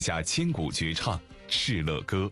下千古绝唱《敕勒歌》。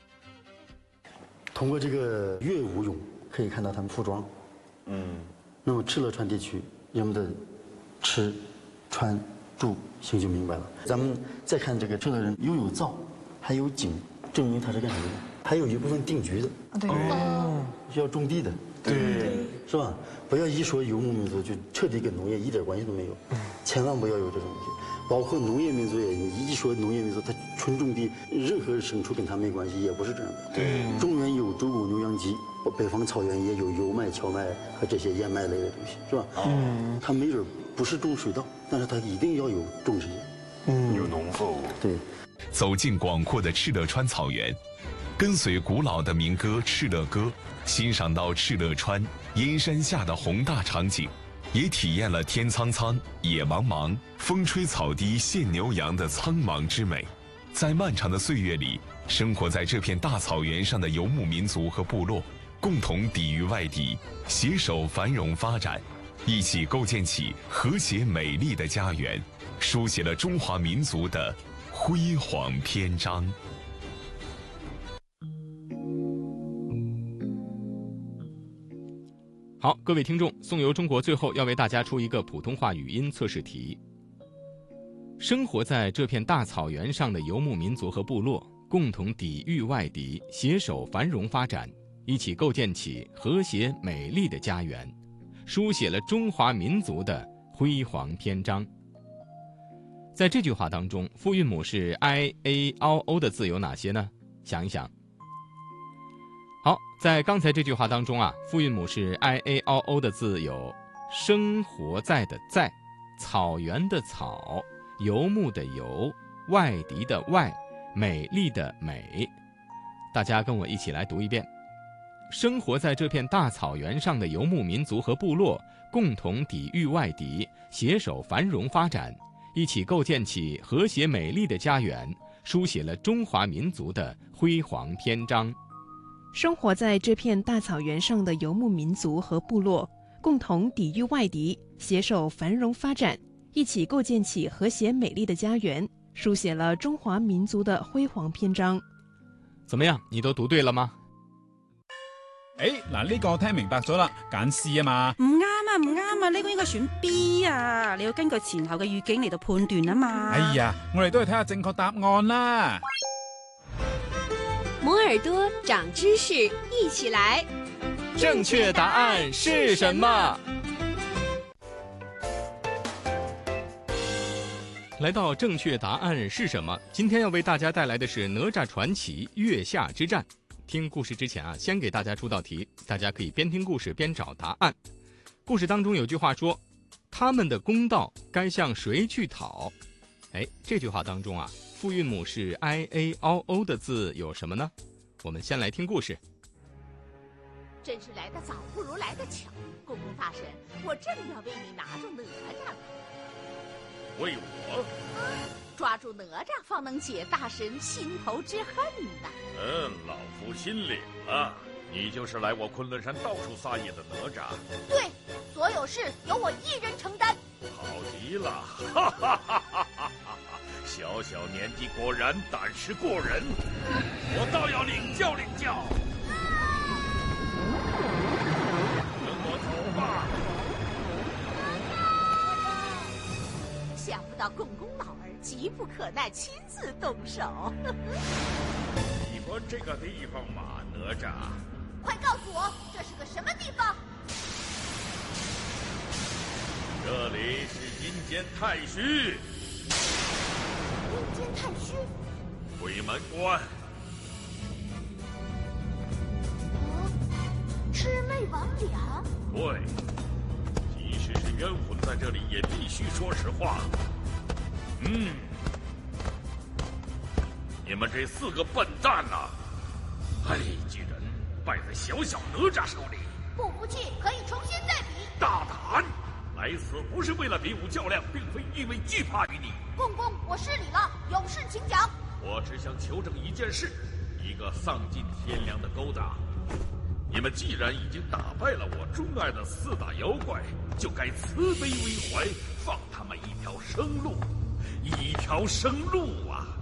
通过这个乐舞俑可以看到他们服装。那么敕勒川地区人们的吃、穿、住行就明白了。咱们再看这个敕勒人又有灶，还有井，证明他是干什么的？还有一部分定居的， 对， 需要种地的， 对， 是吧？不要一说游牧民族就彻底跟农业一点关系都没有，千万不要有这种东西。包括农业民族也，你一说农业民族，他纯种地，任何牲畜跟他没关系，也不是这样的。 对， 中原有周公牛羊鸡，北方草原也有油麦、荞麦和这些燕麦类的东西，是吧？他没准不是种水稻，但是他一定要有种这些。 有农妇。 对， 走进广阔的敕勒川草原，跟随古老的民歌《敕勒歌》，欣赏到敕勒川燕山下的宏大场景，也体验了天苍苍，野茫茫，风吹草低见牛羊的苍茫之美。在漫长的岁月里，生活在这片大草原上的游牧民族和部落，共同抵御外敌，携手繁荣发展，一起构建起和谐美丽的家园，书写了中华民族的辉煌篇章。 好，各位听众，颂游中国最后要为大家出一个普通话语音测试题。生活在这片大草原上的游牧民族和部落，共同抵御外敌，携手繁荣发展，一起构建起和谐美丽的家园，书写了中华民族的辉煌篇章。在这句话当中，复韵母是 i a o o 的字有哪些呢？想一想。好，在刚才这句话当中啊，复韵母是 i a o o 的字有生活在的在、草原的草、游牧的游、外敌的外、美丽的美。大家跟我一起来读一遍。生活在这片大草原上的游牧民族和部落，共同抵御外敌，携手繁荣发展，一起构建起和谐美丽的家园，书写了中华民族的辉煌篇章。 生活在这片大草原上的游牧民族和部落，共同抵御外敌，携手繁荣发展，一起构建起和谐美丽的家园，书写了中华民族的辉煌篇章。 怎么样，你都读对了吗？ 嗱，呢個我聽明白咗啦，揀 C 啊嘛。 唔啱啊，唔啱啊，呢個應該選 B 啊，你要根據前後嘅語境嚟到判斷啊嘛。 哎呀，我哋都係睇下正確答案啦。 摩耳朵長知識，一起來。 正確答案是什麼？來到正確答案是什麼？今天要為大家帶來的是哪吒傳奇月下之戰。聽故事之前啊，先給大家出道題，大家可以邊聽故事邊找答案。故事當中有句話說，他們的公道該向誰去討？這句話當中啊，复韵母是 i a o o 的字有什麼呢？我們先來聽故事。 真是來得早不如來得巧，公公大神，我正要為你拿住哪吒呢。 為我？ 抓住哪吒方能解大神心頭之恨呐。 老夫心領了，你就是來我昆崙山到處撒野的哪吒。 對，所有事由我一人承擔。 好極了，哈哈哈哈哈！小小年紀果然膽識過人，我倒要領教領教。跟我走吧。 想不到公公老兒急不可耐，親自動手。 喜歡這個地方嗎，哪吒？ 快告訴我，這是個什麼地方？ 這裡是陰間太虛。 陰間太虛？ 鬼門關。 魑魅魍魉？ 對，即使是冤魂在這裡也必須說實話。你們這四個笨蛋啊，居然敗在小小哪吒手裡。 不服氣可以重新再比。 大膽！來此不是為了比武較量，並非因為懼怕於你。 公公，我失禮了，有事請講。 我只想求證一件事，一個喪盡天良的勾當。你們既然已經打敗了我鍾愛的四大妖怪，就該慈悲為懷，放他們一條生路。一條生路啊！